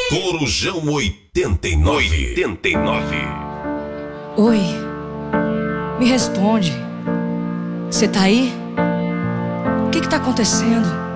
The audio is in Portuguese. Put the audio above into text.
Corujão 89. Oi, me responde. Você tá aí? O que tá acontecendo?